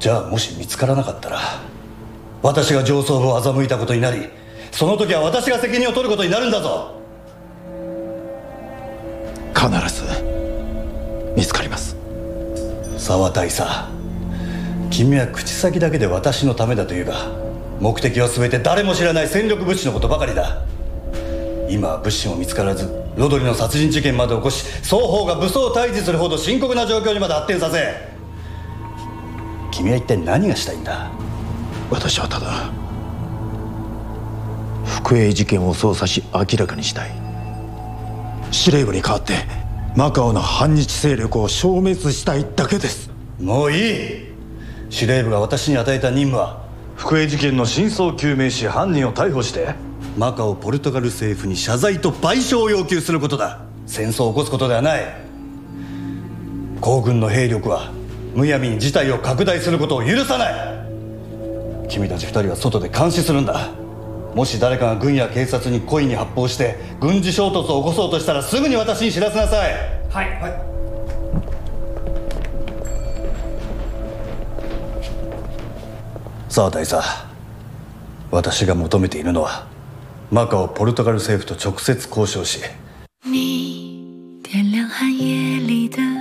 じゃあもし見つからなかったら私が上層部を欺いたことになり、その時は私が責任を取ることになるんだぞ。 必ず見つかります。 沢大佐、君は口先だけで私のためだと言うが、目的は全て誰も知らない戦力物資のことばかりだ。今は物資も見つからず、ロドリの殺人事件まで起こし、双方が武装対峙するほど深刻な状況にまで発展させ、君は一体何がしたいんだ？ 私はただ福栄事件を捜査し明らかにしたい。司令部に代わってマカオの反日勢力を消滅したいだけです。 もういい。司令部が私に与えた任務は福栄事件の真相究明し、犯人を逮捕してマカオ・ポルトガル政府に謝罪と賠償を要求することだ。戦争を起こすことではない。皇軍の兵力はむやみに事態を拡大することを許さない。君たち二人は外で監視するんだ。もし誰かが軍や警察に故意に発砲して軍事衝突を起こそうとしたらすぐに私に知らせなさい。 はい、はい。 さあ大佐、私が求めているのはマカオ・ポルトガル政府と直接交渉し。 你点亮寒夜里的